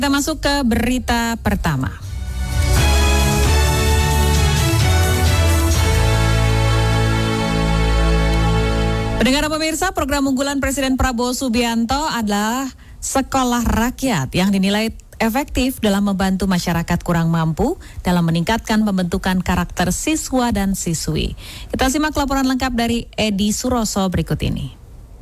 Kita masuk ke berita pertama. Pendengar pemirsa, program unggulan Presiden Prabowo Subianto adalah Sekolah Rakyat yang dinilai efektif dalam membantu masyarakat kurang mampu dalam meningkatkan pembentukan karakter siswa dan siswi. Kita simak laporan lengkap dari Edi Suroso berikut ini.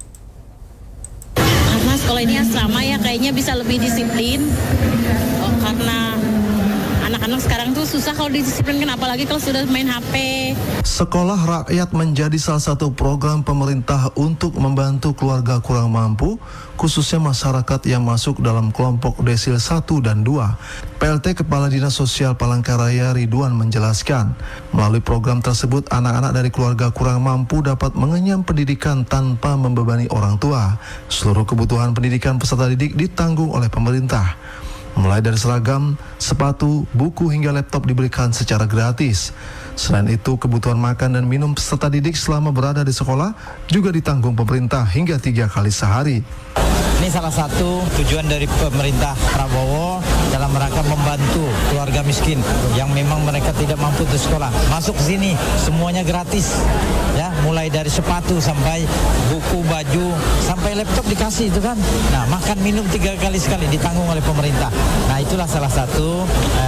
Karena sekolah ini asrama ya kayaknya bisa lebih disiplin. Karena anak-anak sekarang tuh susah kalau didisiplinkan, apalagi kalau sudah main HP. Sekolah Rakyat menjadi salah satu program pemerintah untuk membantu keluarga kurang mampu, khususnya masyarakat yang masuk dalam kelompok desil 1 dan 2. PLT Kepala Dinas Sosial Palangkaraya Ridwan menjelaskan, melalui program tersebut anak-anak dari keluarga kurang mampu dapat mengenyam pendidikan tanpa membebani orang tua. Seluruh kebutuhan pendidikan peserta didik ditanggung oleh pemerintah. Mulai dari seragam, sepatu, buku hingga laptop diberikan secara gratis. Selain itu, kebutuhan makan dan minum peserta didik selama berada di sekolah juga ditanggung pemerintah hingga 3 kali sehari. Ini salah satu tujuan dari pemerintah Prabowo dalam rangka membantu keluarga miskin yang memang mereka tidak mampu untuk sekolah. Masuk ke sini semuanya gratis, ya, mulai dari sepatu sampai buku, baju, sampai laptop dikasih itu kan. Nah, makan minum 3 kali sekali ditanggung oleh pemerintah. Nah, itulah salah satu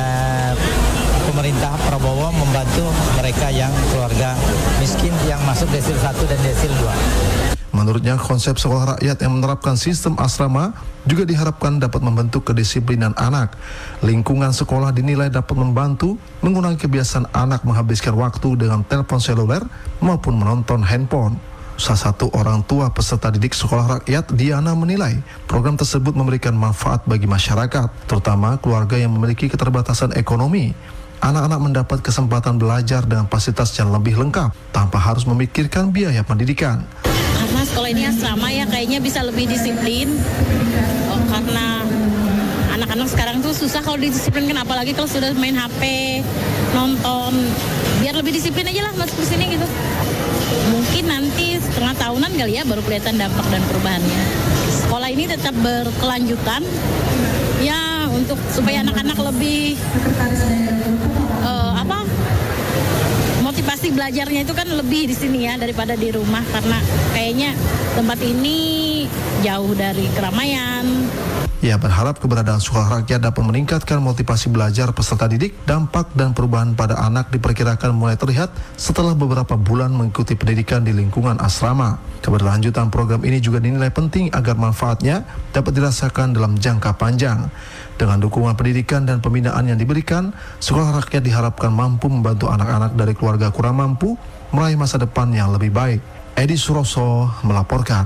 pemerintah Prabowo membantu mereka yang keluarga miskin yang masuk desil 1 dan desil 2. Menurutnya, konsep sekolah rakyat yang menerapkan sistem asrama juga diharapkan dapat membentuk kedisiplinan anak. Lingkungan sekolah dinilai dapat membantu mengurangi kebiasaan anak menghabiskan waktu dengan telepon seluler maupun menonton handphone. Salah satu orang tua peserta didik sekolah rakyat, Diana, menilai program tersebut memberikan manfaat bagi masyarakat, terutama keluarga yang memiliki keterbatasan ekonomi. Anak-anak mendapat kesempatan belajar dengan fasilitas yang lebih lengkap tanpa harus memikirkan biaya pendidikan. Karena sekolah ini asrama ya kayaknya bisa lebih disiplin. Karena anak-anak sekarang tuh susah kalau didisiplinkan, apalagi kalau sudah main HP, nonton. Biar lebih disiplin aja lah masuk ke sini gitu. Mungkin nanti setengah tahunan kali ya baru kelihatan dampak dan perubahannya. Sekolah ini tetap berkelanjutan ya untuk supaya anak-anak lebih motivasi belajarnya itu kan lebih di sini ya daripada di rumah, karena kayaknya tempat ini jauh dari keramaian. Ia berharap keberadaan sekolah rakyat dapat meningkatkan motivasi belajar peserta didik. Dampak dan perubahan pada anak diperkirakan mulai terlihat setelah beberapa bulan mengikuti pendidikan di lingkungan asrama. Keberlanjutan program ini juga dinilai penting agar manfaatnya dapat dirasakan dalam jangka panjang. Dengan dukungan pendidikan dan pembinaan yang diberikan, sekolah rakyat diharapkan mampu membantu anak-anak dari keluarga kurang mampu meraih masa depan yang lebih baik. Edi Suroso melaporkan.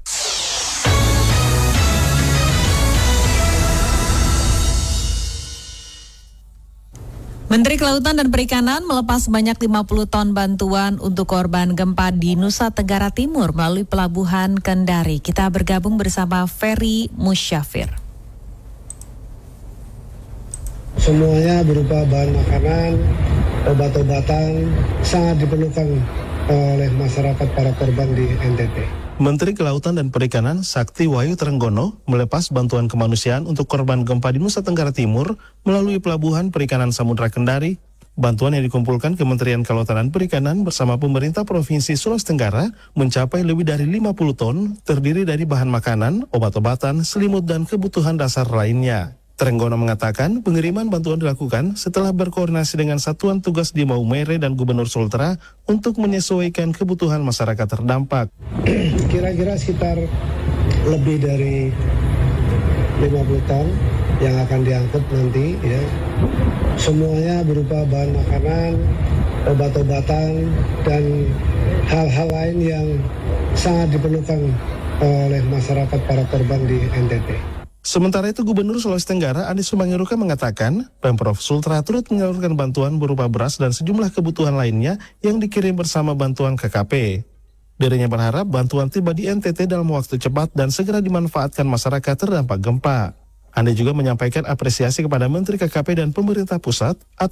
Menteri Kelautan dan Perikanan melepas sebanyak 50 ton bantuan untuk korban gempa di Nusa Tenggara Timur melalui Pelabuhan Kendari. Kita bergabung bersama Ferry Musyafir. Semuanya berupa bahan makanan, obat-obatan, sangat diperlukan oleh masyarakat para korban di NTT. Menteri Kelautan dan Perikanan Sakti Wahyu Trenggono melepas bantuan kemanusiaan untuk korban gempa di Nusa Tenggara Timur melalui Pelabuhan Perikanan Samudra Kendari. Bantuan yang dikumpulkan Kementerian Kelautan dan Perikanan bersama pemerintah Provinsi Sulawesi Tenggara mencapai lebih dari 50 ton, terdiri dari bahan makanan, obat-obatan, selimut, dan kebutuhan dasar lainnya. Trenggono mengatakan pengiriman bantuan dilakukan setelah berkoordinasi dengan Satuan Tugas di Maumere dan Gubernur Sultra untuk menyesuaikan kebutuhan masyarakat terdampak. Kira-kira sekitar lebih dari 50 ton yang akan diangkut nanti, ya. Semuanya berupa bahan makanan, obat-obatan, dan hal-hal lain yang sangat diperlukan oleh masyarakat para korban di NTT. Sementara itu, Gubernur Sulawesi Tenggara Anies Sumangiruka mengatakan Pemprov Sultra turut menyalurkan bantuan berupa beras dan sejumlah kebutuhan lainnya yang dikirim bersama bantuan KKP. Dirinya berharap bantuan tiba di NTT dalam waktu cepat dan segera dimanfaatkan masyarakat terdampak gempa. Anies juga menyampaikan apresiasi kepada Menteri KKP dan pemerintah pusat